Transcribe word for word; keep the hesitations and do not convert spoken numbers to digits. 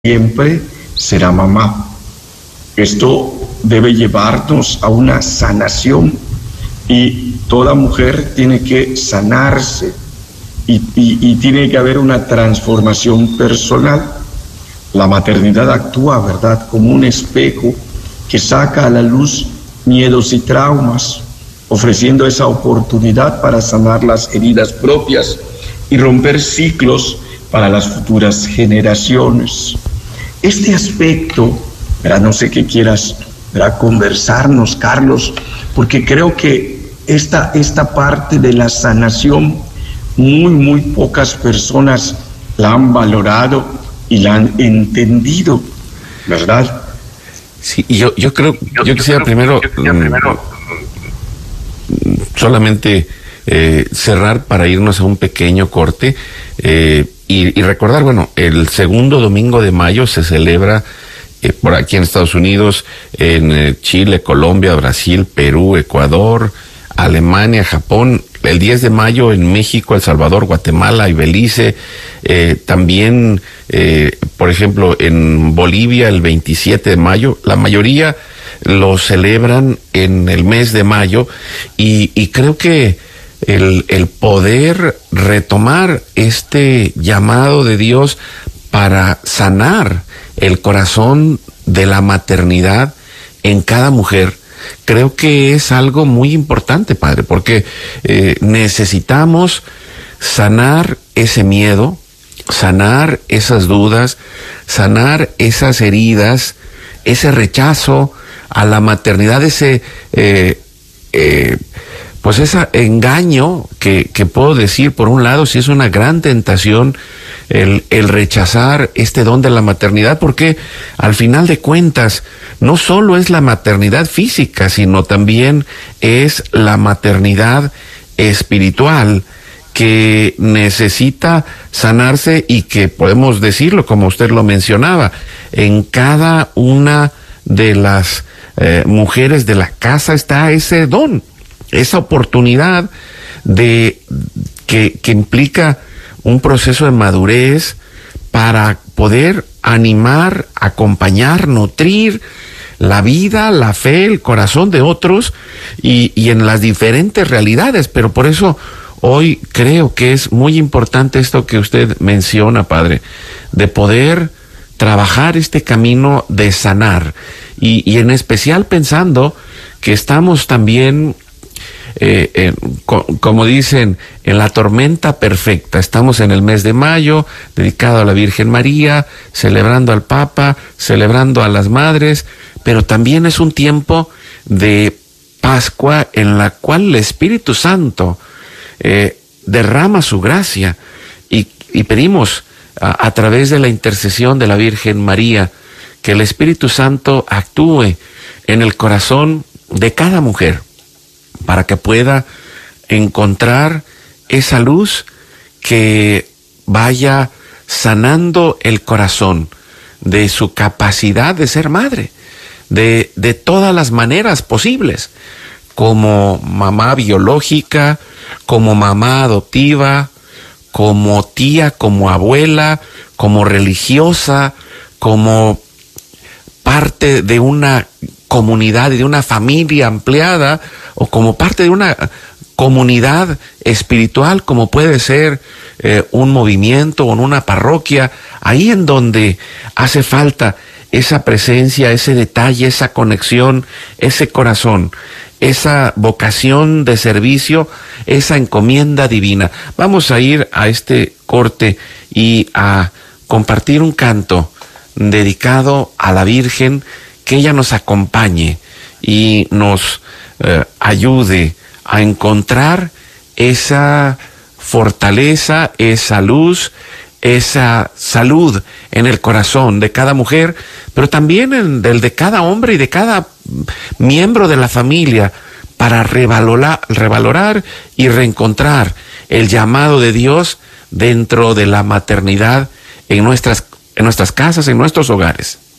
siempre será mamá. Esto debe llevarnos a una sanación y toda mujer tiene que sanarse y, y, y tiene que haber una transformación personal. La maternidad actúa, ¿verdad?, como un espejo que saca a la luz miedos y traumas, ofreciendo esa oportunidad para sanar las heridas propias y romper ciclos para las futuras generaciones. Este aspecto, ¿verdad?, no sé qué quieras, ¿verdad?, conversarnos, Carlos, porque creo que esta, esta parte de la sanación muy, muy pocas personas la han valorado y la han entendido, ¿verdad? Sí, y yo, yo creo, yo, yo quisiera yo primero, yo quisiera primero mm, solamente eh, cerrar para irnos a un pequeño corte eh, y, y recordar, bueno, el segundo domingo de mayo se celebra eh, por aquí en Estados Unidos, en eh, Chile, Colombia, Brasil, Perú, Ecuador, Alemania, Japón, el diez de mayo en México, El Salvador, Guatemala y Belice, eh, también, eh, por ejemplo, en Bolivia el veintisiete de mayo, la mayoría lo celebran en el mes de mayo y, y creo que el, el poder retomar este llamado de Dios para sanar el corazón de la maternidad en cada mujer, creo que es algo muy importante, Padre, porque eh, necesitamos sanar ese miedo, sanar esas dudas, sanar esas heridas, ese rechazo a la maternidad, ese eh, eh, pues ese engaño que, que puedo decir, por un lado, si es una gran tentación el, el rechazar este don de la maternidad, porque al final de cuentas no solo es la maternidad física, sino también es la maternidad espiritual que necesita sanarse y que podemos decirlo, como usted lo mencionaba, en cada una de las eh, mujeres de la casa está ese don, esa oportunidad de que, que implica un proceso de madurez para poder animar, acompañar, nutrir la vida, la fe, el corazón de otros y, y en las diferentes realidades. Pero por eso hoy creo que es muy importante esto que usted menciona, Padre, de poder trabajar este camino de sanar y, y en especial pensando que estamos también Eh, eh, co como dicen, en la tormenta perfecta. Estamos en el mes de mayo, dedicado a la Virgen María, celebrando al Papa, celebrando a las madres, pero también es un tiempo de Pascua en la cual el Espíritu Santo eh, derrama su gracia y, y pedimos a, a través de la intercesión de la Virgen María que el Espíritu Santo actúe en el corazón de cada mujer, para que pueda encontrar esa luz que vaya sanando el corazón de su capacidad de ser madre, de, de todas las maneras posibles, como mamá biológica, como mamá adoptiva, como tía, como abuela, como religiosa, como parte de una comunidad y de una familia ampliada, o como parte de una comunidad espiritual, como puede ser eh, un movimiento o una parroquia, ahí en donde hace falta esa presencia, ese detalle, esa conexión, ese corazón, esa vocación de servicio, esa encomienda divina. Vamos a ir a este corte y a compartir un canto dedicado a la Virgen, que ella nos acompañe y nos eh, ayude a encontrar esa fortaleza, esa luz, esa salud en el corazón de cada mujer, pero también en el de cada hombre y de cada miembro de la familia, para revalorar, revalorar y reencontrar el llamado de Dios dentro de la maternidad en nuestras, en nuestras casas, en nuestros hogares.